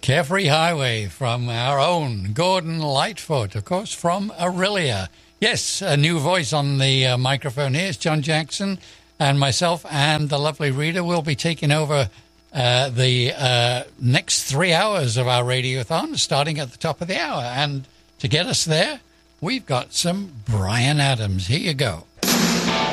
Carefree Highway from our own Gordon Lightfoot, of course, from Aurelia. Yes, a new voice on the microphone here is John Jackson, and myself and the lovely Rita will be taking over the next 3 hours of our radiothon, starting at the top of the hour. And to get us there, we've got some Bryan Adams. Here you go.